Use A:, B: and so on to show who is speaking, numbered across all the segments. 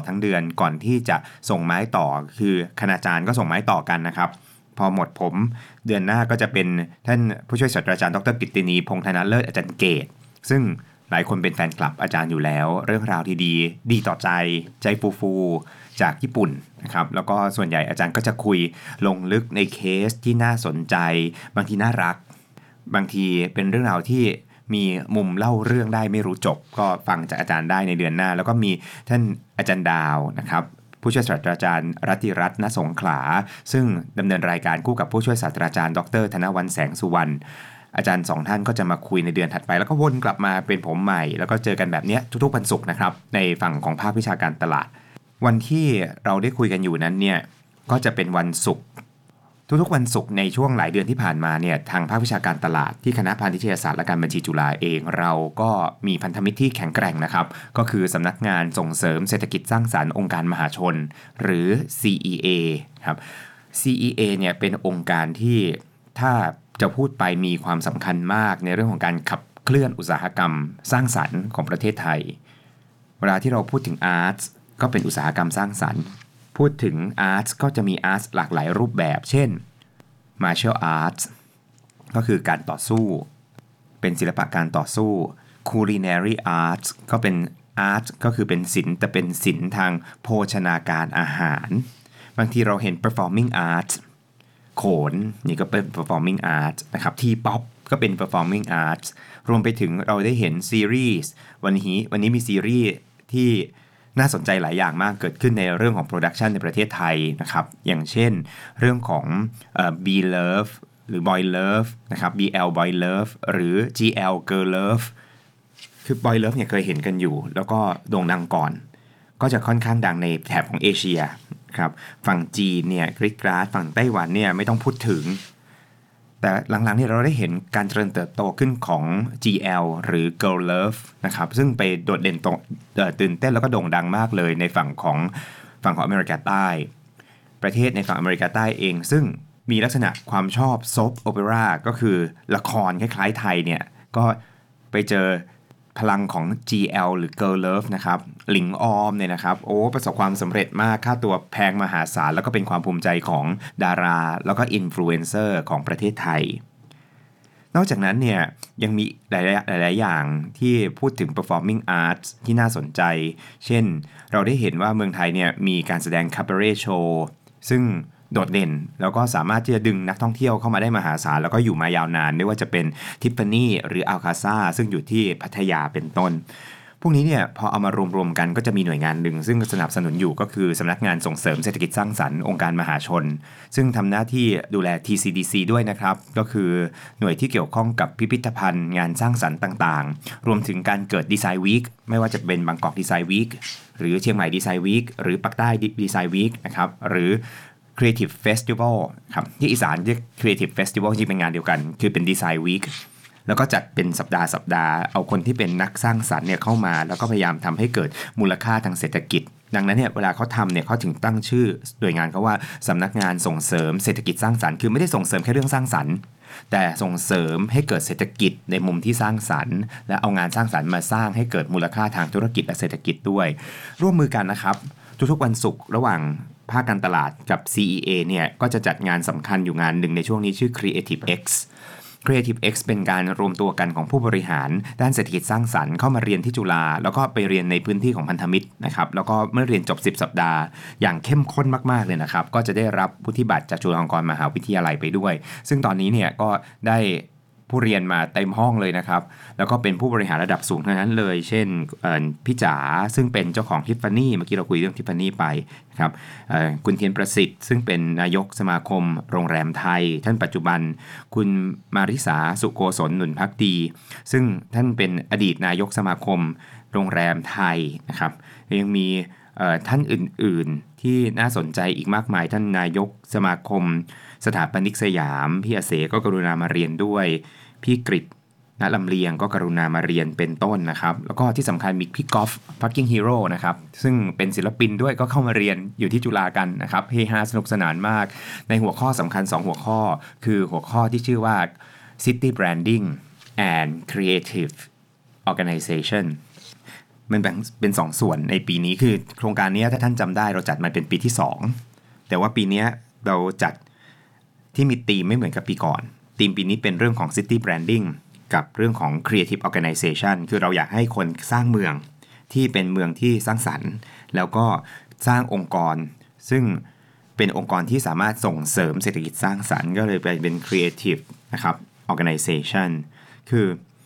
A: ทั้งเดือนก่อนที่จะส่งไม้ต่อคือคณาจารย์ก็ส่งไม้ต่อกันนะครับพอหมดผมเดือนหน้าก็จะเป็นท่านผู้ช่วยศาสตราจารย์ดร.กิตตินีพงษ์ธนเลิศอาจารย์เกตซึ่งหลายคนเป็นแฟนคลับอาจารย์อยู่แล้วเรื่องราวที่ดีต่อใจฟูจากญี่ปุ่นนะครับแล้วก็ส่วนใหญ่อาจารย์ก็จะคุยลงลึกในเคสที่น่าสนใจบางทีน่ารักบางทีเป็นเรื่องราวที่มีมุมเล่าเรื่องได้ไม่รู้จบก็ฟังจากอาจารย์ได้ในเดือนหน้าแล้วก็มีท่านอาจารย์ดาวนะครับผู้ช่วยศาสตราจารย์รัตติรัตน์ ณ สงขลาซึ่งดำเนินรายการคู่กับผู้ช่วยศาสตราจารย์ดร.ธนวรรณ แสงสุวรรณอาจารย์สองท่านก็จะมาคุยในเดือนถัดไปแล้วก็วนกลับมาเป็นผมใหม่แล้วก็เจอกันแบบนี้ทุกๆวันศุกร์นะครับในฝั่งของภาควิชาการตลาดวันที่เราได้คุยกันอยู่นั้นเนี่ยก็จะเป็นวันศุกร์ทุกๆวันศุกร์ในช่วงหลายเดือนที่ผ่านมาเนี่ยทางภาควิชาการตลาดที่คณะพาณิชยศาสตร์และการบัญชีจุฬาเองเราก็มีพันธมิตรที่แข็งแกร่งนะครับก็คือสำนักงานส่งเสริมเศรษฐกิจสร้างสรรค์องค์การมหาชนหรือ CEA ครับ CEA เนี่ยเป็นองค์การที่ถ้าจะพูดไปมีความสำคัญมากในเรื่องของการขับเคลื่อนอุตสาหกรรมสร้างสรรค์ของประเทศไทยเวลาที่เราพูดถึงอาร์ตก็เป็นอุตสาหกรรมสร้างสรรค์พูดถึงอาร์ตก็จะมีอาร์ตหลากหลายรูปแบบเช่น martial arts ก็คือการต่อสู้เป็นศิลปะการต่อสู้ culinary arts ก็เป็นอาร์ตก็คือเป็นศิลป์แต่เป็นศิลป์ทางโภชนาการอาหารบางทีเราเห็น performing arts โขนนี่ก็เป็น performing arts นะครับทีป๊อปก็เป็น performing arts รวมไปถึงเราได้เห็นซีรีส์วันนี้มีซีรีส์ที่น่าสนใจหลายอย่างมากเกิดขึ้นในเรื่องของโปรดักชันในประเทศไทยนะครับอย่างเช่นเรื่องของB Love หรือ Boy Love นะครับ BL Boy Love หรือ GL Girl Love คือ Boy Love เนี่ยเคยเห็นกันอยู่แล้วก็โด่งดังก่อนก็จะค่อนข้างดังในแถบของเอเชียครับฝั่งจีนเนี่ยกรี๊ดกราดฝั่งไต้หวันเนี่ยไม่ต้องพูดถึงแต่หลังๆนี่เราได้เห็นการเจริญเติบโตขึ้นของ GL หรือ Girl Love นะครับซึ่งไปโดดเด่นตื่นเต้นแล้วก็โด่งดังมากเลยในฝั่งของอเมริกาใต้ประเทศในฝั่งอเมริกาใต้เองซึ่งมีลักษณะความชอบโซปโอเปร่าก็คือละครคล้ายๆไทยเนี่ยก็ไปเจอพลังของ GL หรือ Girl Love นะครับหลิงออมเนี่ยนะครับประสบความสำเร็จมากค่าตัวแพงมหาศาลแล้วก็เป็นความภูมิใจของดาราแล้วก็อินฟลูเอนเซอร์ของประเทศไทยนอกจากนั้นเนี่ยยังมีหลายอย่างที่พูดถึง performing arts ที่น่าสนใจเช่นเราได้เห็นว่าเมืองไทยเนี่ยมีการแสดง cabaret show ซึ่งโดดเด่นแล้วก็สามารถที่จะดึงนักท่องเที่ยวเข้ามาได้มหาศาลแล้วก็อยู่มายาวนานไม่ว่าจะเป็นทิฟฟานี่หรืออัลคาซ่าซึ่งอยู่ที่พัทยาเป็นต้นพวกนี้เนี่ยพอเอามารวมๆกันก็จะมีหน่วยงานหนึ่งซึ่งสนับสนุนอยู่ก็คือสำนักงานส่งเสริมเศรษฐกิจสร้างสรรค์องค์การมหาชนซึ่งทำหน้าที่ดูแล TCDC ด้วยนะครับก็คือหน่วยที่เกี่ยวข้องกับพิพิธภัณฑ์งานสร้างสรรค์ต่างๆรวมถึงการเกิดดีไซน์วีคไม่ว่าจะเป็นบางกอกดีไซน์วีคหรือเชียงใหม่ดีไซน์วีคหรือปักใต้ดีไซน์วีคนะครับหรือ Creative Festival ครับที่อีสานเรียก Creative Festival จริงเป็นงานเดียวกันคือเป็น Design Week แล้วก็จัดเป็นสัปดาห์เอาคนที่เป็นนักสร้างสรรค์เนี่ยเข้ามาแล้วก็พยายามทำให้เกิดมูลค่าทางเศรษฐกิจดังนั้นเนี่ยเวลาเขาทำเนี่ยเขาถึงตั้งชื่อหน่วยงานเขาว่าสำนักงานส่งเสริมเศรษฐกิจสร้างสรรค์คือไม่ได้ส่งเสริมแค่เรื่องสร้างสรรค์แต่ส่งเสริมให้เกิดเศรษฐกิจในมุมที่สร้างสรรค์และเอางานสร้างสรรค์มาสร้างให้เกิดมูลค่าทางธุรกิจและเศรษฐกิจด้วยร่วมมือกันนะครับทุกๆวันศุกร์ระหว่างภาคการตลาดกับ CEA เนี่ยก็จะจัดงานสำคัญอยู่งานหนึ่งในช่วงนี้ชื่อ Creative X Creative X เป็นการรวมตัวกันของผู้บริหารด้านเศรษฐกิจสร้างสรรค์เข้ามาเรียนที่จุฬาแล้วก็ไปเรียนในพื้นที่ของพันธมิตรนะครับแล้วก็เมื่อเรียนจบ10สัปดาห์อย่างเข้มข้นมากๆเลยนะครับก็จะได้รับวุฒิบัตรจากจุฬาลงกรณ์มหาวิทยาลัยไปด้วยซึ่งตอนนี้เนี่ยก็ได้ผู้เรียนมาเต็มห้องเลยนะครับแล้วก็เป็นผู้บริหารระดับสูงทั้งนั้นเลยเช่นพี่จ๋าซึ่งเป็นเจ้าของทิฟฟานี่เมื่อกี้เราคุยเรื่องทิฟฟานี่ไปครับคุณเทียนประสิทธิ์ซึ่งเป็นนายกสมาคมโรงแรมไทยท่านปัจจุบันคุณมาริสาสุโกศลหนุนภักดีซึ่งท่านเป็นอดีตนายกสมาคมโรงแรมไทยนะครับยังมีท่านอื่นๆที่น่าสนใจอีกมากมายท่านนายกสมาคมสถาปนิกสยามพี่อาเสก็กรุณามาเรียนด้วยพี่กฤษณลำเลียงก็กรุณามาเรียนเป็นต้นนะครับแล้วก็ที่สำคัญมีพี่กอล์ฟพักกิ้งฮีโร่นะครับซึ่งเป็นศิลปินด้วยก็เข้ามาเรียนอยู่ที่จุฬากันนะครับเฮฮาสนุกสนานมากในหัวข้อสำคัญ2หัวข้อคือหัวข้อที่ชื่อว่า City Branding and Creative Organization มันแบ่งเป็น2ส่วนในปีนี้คือโครงการนี้ถ้าท่านจำได้เราจัดมาเป็นปีที่2แต่ว่าปีนี้เราจัดที่มีธีมไม่เหมือนกับปีก่อนธีมปีนี้เป็นเรื่องของ City Branding กับเรื่องของ Creative Organization คือเราอยากให้คนสร้างเมืองที่เป็นเมืองที่สร้างสรรค์แล้วก็สร้างองค์กรซึ่งเป็นองค์กรที่สามารถส่งเสริมเศรษฐกิจสร้างสรรค์ก็เลยเป็น Creative นะครับ Organization คือ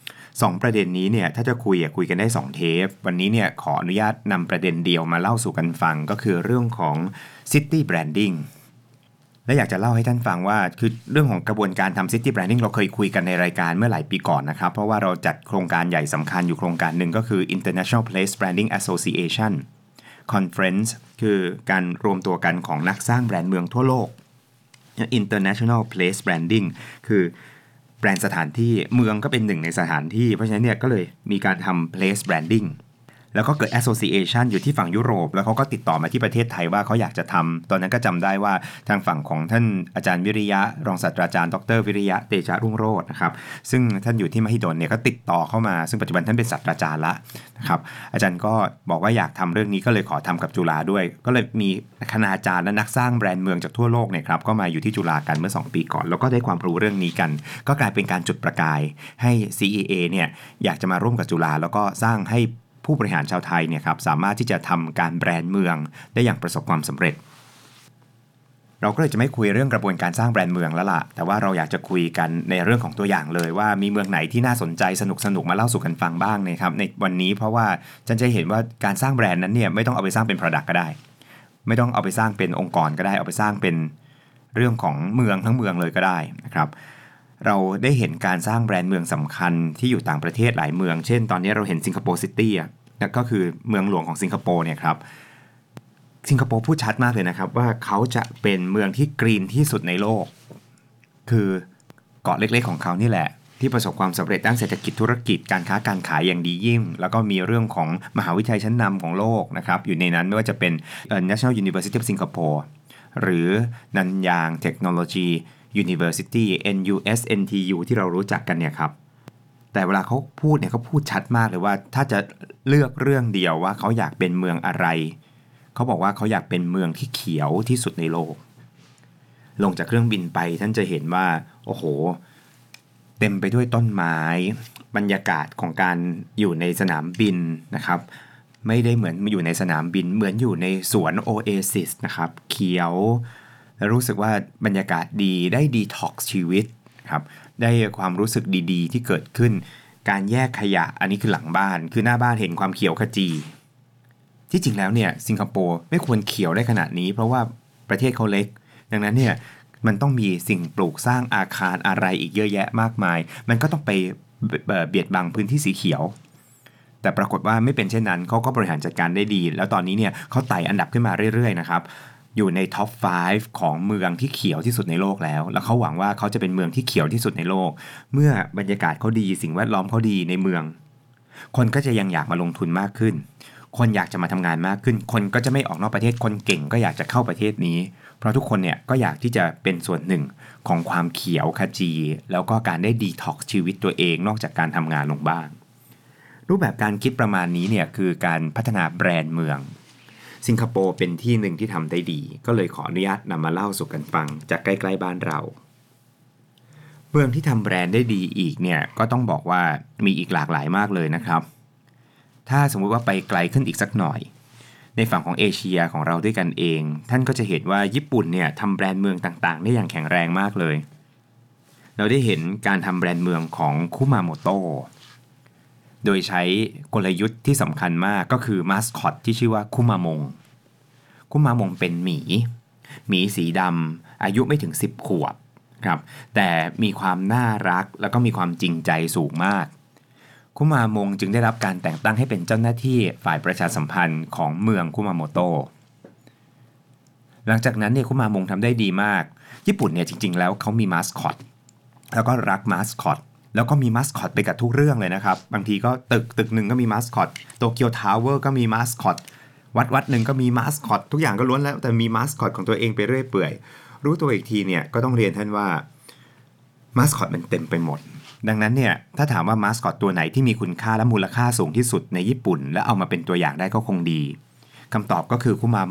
A: 2ประเด็นนี้เนี่ยถ้าจะคุยกันได้2เทปวันนี้เนี่ยขออนุญาตนำประเด็นเดียวมาเล่าสู่กันฟังก็คือเรื่องของ City Branding และอยากจะเล่าให้ท่านฟังว่าคือเรื่องของกระบวนการทำ City Branding เราเคยคุยกันในรายการเมื่อหลายปีก่อนนะครับเพราะว่าเราจัดโครงการใหญ่สำคัญอยู่โครงการหนึ่งก็คือ International Place Branding Association Conference คือการรวมตัวกันของนักสร้างแบรนด์เมืองทั่วโลก International Place Branding คือแบรนด์สถานที่เมืองก็เป็นหนึ่งในสถานที่เพราะฉะนั้นเนี่ยก็เลยมีการทำ Place Branding แล้วก็เกิด Association อยู่ที่ฝั่งยุโรปแล้วเขาก็ติดต่อมาที่ประเทศไทยว่าเขาอยากจะทำตอนนั้นก็จำได้ว่าทางฝั่งของท่านอาจารย์วิริยะรองศาสตราจารย์ดรวิริยะเตชะรุ่งโรจน์นะครับซึ่งท่านอยู่ที่มหิดลเนี่ยก็ติดต่อเข้ามาซึ่งปัจจุบันท่านเป็นศาสตราจารย์ละนะครับอาจารย์ก็บอกว่าอยากทำเรื่องนี้ก็เลยขอทำกับจุฬาด้วยก็เลยมีคณาจารย์และนักสร้างแบรนด์เมืองจากทั่วโลกเนี่ยครับก็มาอยู่ที่จุฬากันเมื่อ2ปีก่อนแล้วก็ได้ความรู้เรื่องนี้กันก็กลายเป็นการจุดประกายให้ CEA เนี่ยอยากจะมาร่วมกับจุฬาแล้วก็สร้างให้ผู้บริหารชาวไทยเนี่ยครับสามารถที่จะทำการแบรนด์เมืองได้อย่างประสบความสำเร็จเราก็เลยจะไม่คุยเรื่องกระบวนการสร้างแบรนด์เมืองแล้วล่ะแต่ว่าเราอยากจะคุยกันในเรื่องของตัวอย่างเลยว่ามีเมืองไหนที่น่าสนใจสนุกมาเล่าสู่กันฟังบ้างนะครับในวันนี้เพราะว่าฉันจะเห็นว่าการสร้างแบรนด์นั้นเนี่ยไม่ต้องเอาไปสร้างเป็น product ก็ได้ไม่ต้องเอาไปสร้างเป็นองค์กรก็ได้เอาไปสร้างเป็นเรื่องของเมืองทั้งเมืองเลยก็ได้นะครับเราได้เห็นการสร้างแบรนด์เมืองสำคัญที่อยู่ต่างประเทศหลายเมืองเช่นตอนนี้เราเห็นสิงคโปร์ซิตี้ก็คือเมืองหลวงของสิงคโปร์เนี่ยครับสิงคโปร์พูดชัดมากเลยนะครับว่าเขาจะเป็นเมืองที่กรีนที่สุดในโลกคือเกาะเล็กๆของเขานี่แหละที่ประสบความสำเร็จด้านเศรษฐกิจธุรกิจการค้าการขายอย่างดียิ่งแล้วก็มีเรื่องของมหาวิทยาลัยชั้นนำของโลกนะครับอยู่ในนั้นไม่ว่าจะเป็น National University of Singapore หรือ Nanyang Technology University NUS NTU ที่เรารู้จักกันเนี่ยครับแต่เวลาเขาพูดเนี่ยเขาพูดชัดมากเลยว่าถ้าจะเลือกเรื่องเดียวว่าเขาอยากเป็นเมืองอะไรเขาบอกว่าเขาอยากเป็นเมืองที่เขียวที่สุดในโลกลงจากเครื่องบินไปท่านจะเห็นว่าโอ้โหเต็มไปด้วยต้นไม้บรรยากาศของการอยู่ในสนามบินนะครับไม่ได้เหมือนอยู่ในสนามบินเหมือนอยู่ในสวนโอเอซิสนะครับเขียวและรู้สึกว่าบรรยากาศดีได้ดีท็อกซ์ชีวิตครับได้ความรู้สึกดีๆที่เกิดขึ้นการแยกขยะอันนี้คือหลังบ้านคือหน้าบ้านเห็นความเขียวขจีที่จริงแล้วเนี่ยสิงคโปร์ไม่ควรเขียวได้ขนาดนี้เพราะว่าประเทศเขาเล็กดังนั้นเนี่ยมันต้องมีสิ่งปลูกสร้างอาคารอะไรอีกเยอะแยะมากมายมันก็ต้องไปเบียดบังพื้นที่สีเขียวแต่ปรากฏว่าไม่เป็นเช่นนั้นเขาก็บริหารจัดการได้ดีแล้วตอนนี้เนี่ยเขาไต่อันดับขึ้นมาเรื่อยๆนะครับอยู่ในท็อป 5 ของเมืองที่เขียวที่สุดในโลกแล้วเขาหวังว่าเขาจะเป็นเมืองที่เขียวที่สุดในโลกเมื่อบรรยากาศเขาดีสิ่งแวดล้อมเขาดีในเมืองคนก็จะยังอยากมาลงทุนมากขึ้นคนอยากจะมาทำงานมากขึ้นคนก็จะไม่ออกนอกประเทศคนเก่งก็อยากจะเข้าประเทศนี้เพราะทุกคนเนี่ยก็อยากที่จะเป็นส่วนหนึ่งของความเขียวขจีแล้วก็การได้ดีท็อกซ์ชีวิตตัวเองนอกจากการทำงานลงบ้างรูปแบบการคิดประมาณนี้เนี่ยคือการพัฒนาแบรนด์เมืองสิงคโปร์เป็นที่หนึ่งที่ทำได้ดีก็เลยขออนุญาตนำมาเล่าสู่กันฟังจากใกล้ๆบ้านเราเมืองที่ทำแบรนด์ได้ดีอีกเนี่ยก็ต้องบอกว่ามีอีกหลากหลายมากเลยนะครับถ้าสมมุติว่าไปไกลขึ้นอีกสักหน่อยในฝั่งของเอเชียของเราด้วยกันเองท่านก็จะเห็นว่าญี่ปุ่นเนี่ยทำแบรนด์เมืองต่างๆได้อย่างแข็งแรงมากเลยเราได้เห็นการทำแบรนด์เมืองของคุมาโมโตะโดยใช้กลยุทธ์ที่สำคัญมากก็คือมาสคอตที่ชื่อว่าคุมามงเป็นหมีสีดำอายุไม่ถึง10ขวบครับแต่มีความน่ารักแล้วก็มีความจริงใจสูงมากคุมามงจึงได้รับการแต่งตั้งให้เป็นเจ้าหน้าที่ฝ่ายประชาสัมพันธ์ของเมืองคุมาโมโตะหลังจากนั้นเนี่ยคุมามงทำได้ดีมากญี่ปุ่นเนี่ยจริงๆแล้วเขามีมาสคอตแล้วก็รักมาสคอตแล้วก็มีมาสคอตไปกับทุกเรื่องเลยนะครับบางทีก็ตึกหนึ่งก็มีมาสคอตโตเกียวทาวเวอร์ก็มีมาสคอตวัดหนึ่งก็มีมาสคอตทุกอย่างก็ล้วนแล้วแต่มีมาสคอตของตัวเองไปเรื่อยเปื่อยรู้ตัวอีกทีเนี่ยก็ต้องเรียนท่านว่ามาสคอตมันเต็มไปหมดดังนั้นเนี่ยถ้าถามว่ามาสคอตตัวไหนที่มีคุณค่าและมูลค่าสูงที่สุดในญี่ปุ่นและเอามาเป็นตัวอย่างได้ก็คงดีคำตอบก็คือคุมา